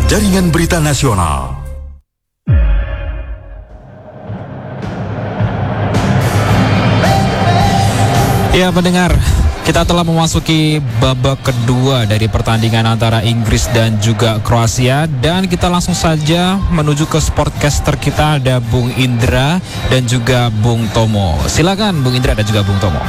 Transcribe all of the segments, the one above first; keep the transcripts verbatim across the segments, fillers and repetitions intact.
Jaringan Berita Nasional. Ya pendengar, kita telah memasuki babak kedua dari pertandingan antara Inggris dan juga Kroasia. Dan kita langsung saja menuju ke sportcaster kita, ada Bung Indra dan juga Bung Tomo. Silakan Bung Indra dan juga Bung Tomo.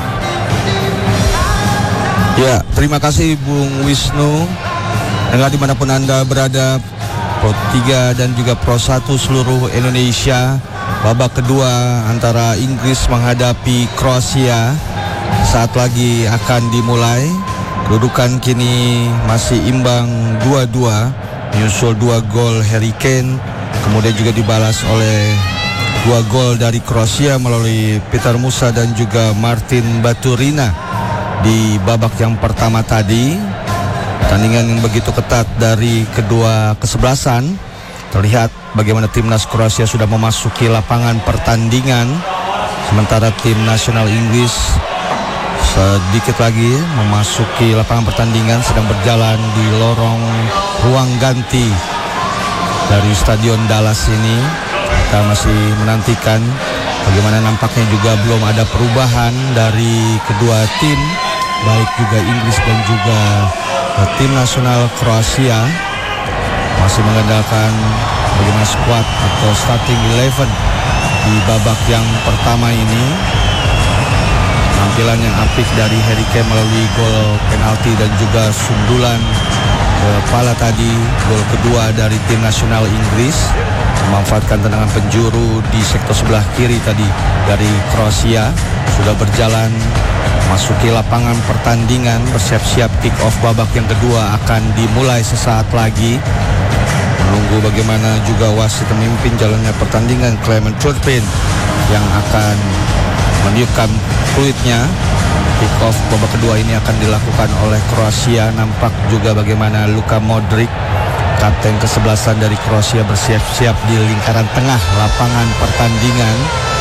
Ya, terima kasih Bung Wisnu. Dengar dimanapun Anda berada, Pro tiga dan juga Pro satu seluruh Indonesia. Babak kedua antara Inggris menghadapi Kroasia saat lagi akan dimulai. Kedudukan kini masih imbang dua dua, menyusul dua gol Harry Kane, kemudian juga dibalas oleh dua gol dari Kroasia melalui Petar Musa dan juga Martin Baturina di babak yang pertama tadi. Pertandingan yang begitu ketat dari kedua kesebelasan. Terlihat bagaimana timnas Kroasia sudah memasuki lapangan pertandingan, sementara tim nasional Inggris sedikit lagi memasuki lapangan pertandingan, sedang berjalan di lorong ruang ganti dari Stadion Dallas ini. Kita masih menantikan bagaimana nampaknya juga belum ada perubahan dari kedua tim, baik juga Inggris dan juga tim nasional Kroasia. Masih mengandalkan bagaimana skuad atau starting eleven di babak yang pertama ini. Tampilan yang apik dari Harry Kane melalui gol penalti dan juga sundulan kepala tadi, gol kedua dari tim nasional Inggris, memanfaatkan tendangan penjuru di sektor sebelah kiri tadi dari Kroasia. Sudah berjalan masuki lapangan pertandingan, bersiap-siap kick off babak yang kedua akan dimulai sesaat lagi. Menunggu bagaimana juga wasit pemimpin jalannya pertandingan, Clement Turpin, yang akan meniupkan fluidnya. Kick off babak kedua ini akan dilakukan oleh Kroasia. Nampak juga bagaimana Luka Modric, kapten kesebelasan dari Kroasia, bersiap-siap di lingkaran tengah lapangan pertandingan.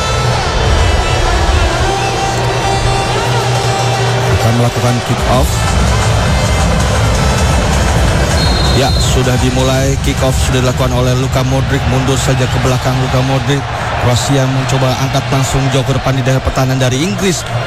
Akan melakukan kick off. Ya, sudah dimulai. Kick off sudah dilakukan oleh Luka Modric. Mundur saja ke belakang Luka Modric. Kroasia mencoba angkat langsung jauh ke depan di daerah pertahanan dari Inggris.